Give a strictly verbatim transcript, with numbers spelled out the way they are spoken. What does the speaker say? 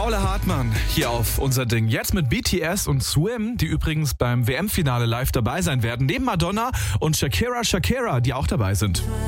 Paula Hartmann hier auf Unser Ding. Jetzt mit B T S und Swim, die übrigens beim W M-Finale live dabei sein werden. Neben Madonna und Shakira Shakira, die auch dabei sind.